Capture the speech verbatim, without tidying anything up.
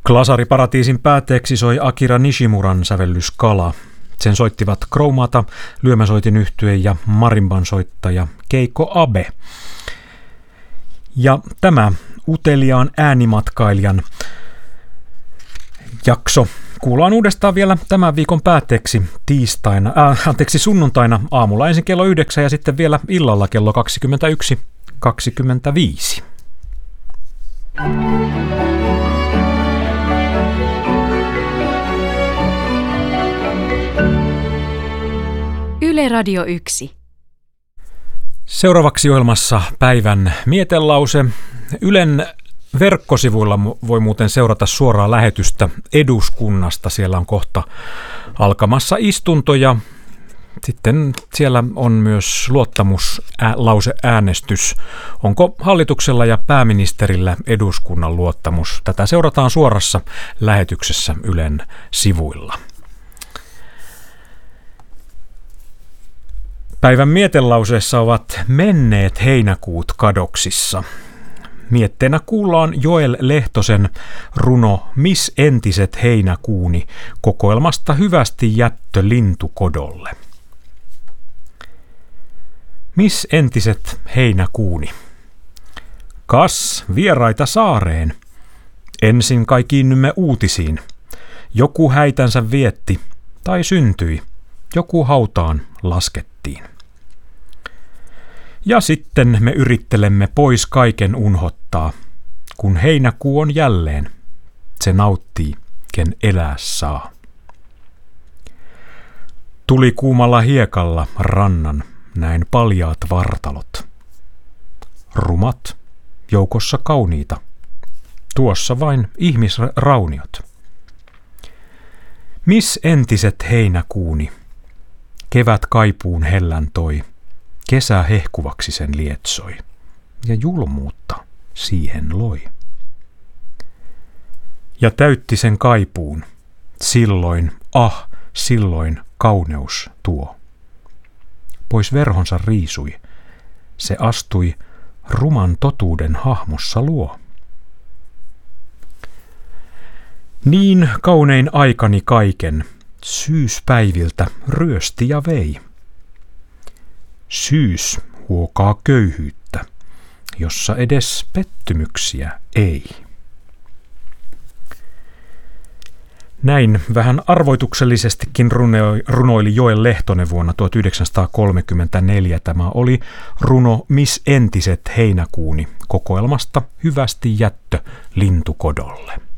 Glasariparatiisin päätteeksi soi Akira Nishimuran sävellys Kala. Sen soittivat Kroumata, lyömäsoitin yhtye ja marimban soittaja Keiko Abe. Ja tämä uteliaan äänimatkailijan jakso kuullaan uudestaan vielä tämän viikon päätteeksi tiistaina, äh, anteeksi sunnuntaina aamulla ensin kello yhdeksän ja sitten vielä illalla kello kaksikymmentäyksi kaksikymmentäviisi. Yle Radio yksi. Seuraavaksi ohjelmassa päivän mietelause. Ylen verkkosivuilla voi muuten seurata suoraa lähetystä eduskunnasta. Siellä on kohta alkamassa istuntoja. Sitten siellä on myös luottamuslauseäänestys. Onko hallituksella ja pääministerillä eduskunnan luottamus? Tätä seurataan suorassa lähetyksessä Ylen sivuilla. Päivän mietelauseessa ovat menneet heinäkuut kadoksissa. Mietteenä kuullaan Joel Lehtosen runo Mis entiset heinäkuuni kokoelmasta Hyvästi jättö lintukodolle. Mis entiset heinäkuuni? Kas vieraita saareen. Ensin kai kiinnymme uutisiin. Joku häitänsä vietti tai syntyi. Joku hautaan laskettiin. Ja sitten me yrittelemme pois kaiken unhottaa, kun heinäkuu on jälleen, se nauttii, ken elää saa. Tuli kuumalla hiekalla rannan, näin paljaat vartalot. Rumat, joukossa kauniita, tuossa vain ihmisrauniot. Mis entiset heinäkuuni, kevät kaipuun hellän toi, kesä hehkuvaksi sen lietsoi, ja julmuutta siihen loi. Ja täytti sen kaipuun, silloin, ah, silloin kauneus tuo. Pois verhonsa riisui, se astui ruman totuuden hahmossa luo. Niin kaunein aikani kaiken, syyspäiviltä ryösti ja vei. Syys huokaa köyhyyttä, jossa edes pettymyksiä ei. Näin vähän arvoituksellisestikin runoili Joel Lehtonen vuonna tuhatyhdeksänsataakolmekymmentäneljä. Tämä oli runo Mis entiset heinäkuuni kokoelmasta Hyvästi jättö lintukodolle.